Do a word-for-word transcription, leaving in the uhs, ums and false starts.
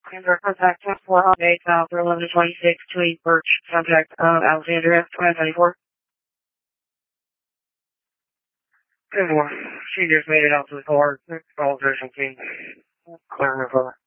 Cranbrook, contact four eight South for eleven twenty-six, Tweed Birch, subject of Alexandria, twenty twenty-four. Good morning. She just made it out to the car. All vision team. Clearing her.